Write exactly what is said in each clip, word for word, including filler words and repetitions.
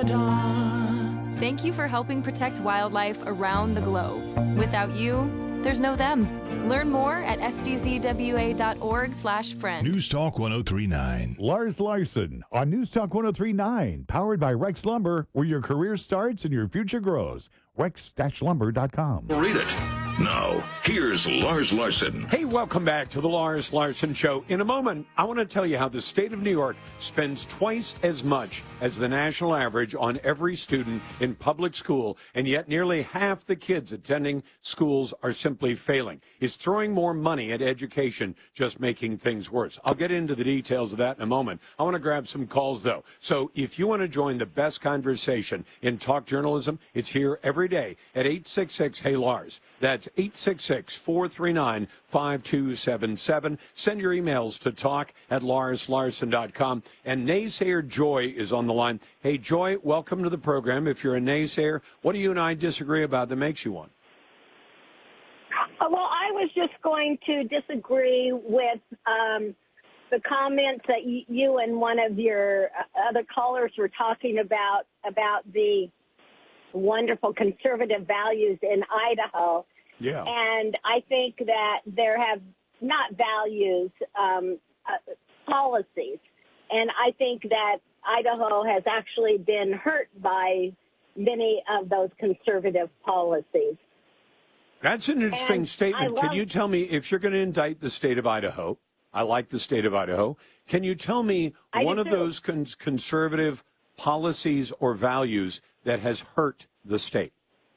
dawn. Thank you for helping protect wildlife around the globe. Without you, there's no them. Learn more at s d z w a dot org slash friend. News Talk one oh three point nine. Lars Larson on News Talk one oh three point nine, powered by Rex Lumber, where your career starts and your future grows. rex dash lumber dot com. Read it. Now, here's Lars Larson. Hey, welcome back to the Lars Larson Show. In a moment, I want to tell you how the state of New York spends twice as much as the national average on every student in public school, and yet nearly half the kids attending schools are simply failing. Is throwing more money at education just making things worse? I'll get into the details of that in a moment. I want to grab some calls, though. So if you want to join the best conversation in talk journalism, it's here every day at eight six six, hey Lars. That's eight six six, four three nine, five two seven seven. Send your emails to talk at lars larson dot com. And naysayer Joy is on the line. Hey, Joy, welcome to the program. If you're a naysayer, what do you and I disagree about that makes you one? Uh, well, I was just going to disagree with um, the comments that y- you and one of your other callers were talking about, about the wonderful conservative values in Idaho. Yeah. And I think that there have not values, um, uh, policies. And I think that Idaho has actually been hurt by many of those conservative policies. That's an interesting And statement. love- Can you tell me, if you're going to indict the state of Idaho, I like the state of Idaho, can you tell me I one do of too. those cons- conservative policies or values that has hurt the state?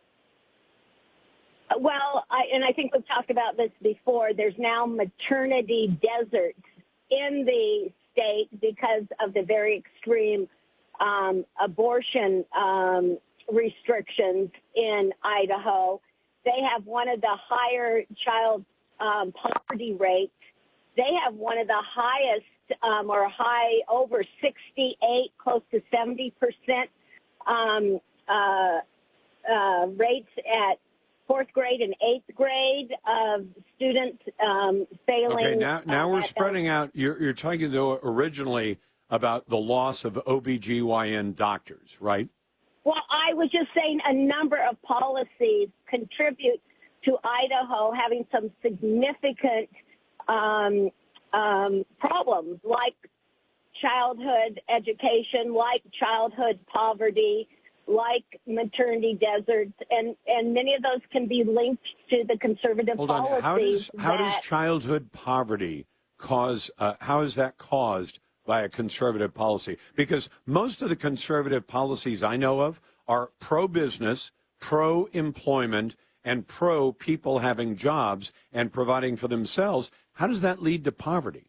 Well, I, and I think we've talked about this before. There's now maternity deserts in the state because of the very extreme um, abortion um, restrictions in Idaho. They have one of the higher child um, poverty rates. They have one of the highest um, or high over sixty-eight, close to seventy percent um, uh, uh, rates at fourth grade and eighth grade of students um, failing. Okay, now, now uh, we're at spreading out. You're, you're talking, though, originally about the loss of O B G Y N doctors, right? Well, I was just saying a number of policies contribute to Idaho having some significant um, um, problems, like childhood education, like childhood poverty, like maternity deserts, and, and many of those can be linked to the conservative Hold policies. on. How does how does that- childhood poverty cause? Uh, how is that caused by a conservative policy? Because most of the conservative policies I know of are pro-business, pro-employment, and pro-people having jobs and providing for themselves. How does that lead to poverty?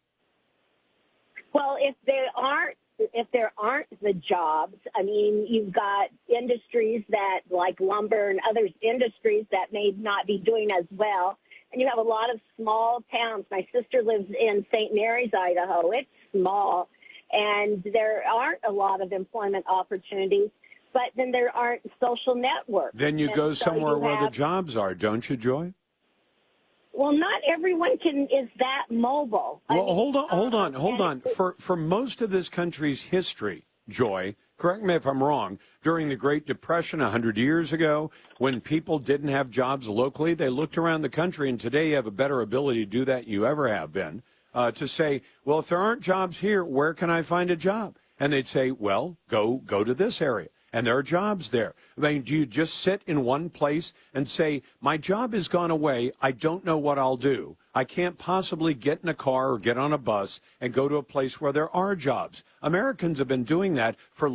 Well, if there aren't if there aren't the jobs, I mean, you've got industries that, like lumber and other industries that may not be doing as well, and you have a lot of small towns. My sister lives in Saint Mary's, Idaho. It's small, and there aren't a lot of employment opportunities. But then there aren't social networks. Then you And go so somewhere you where the have- jobs are, don't you, Joy? Well, not everyone can is that mobile. I Well, mean, hold on, hold on, um, hold and- on. For for most of this country's history, Joy, correct me if I'm wrong, during the Great Depression one hundred years ago, when people didn't have jobs locally, they looked around the country, and today you have a better ability to do that than you ever have been, uh, to say, well, if there aren't jobs here, where can I find a job? And they'd say, well, go go to this area. And there are jobs there. I mean, do you just sit in one place and say, my job has gone away, I don't know what I'll do. I can't possibly get in a car or get on a bus and go to a place where there are jobs. Americans have been doing that for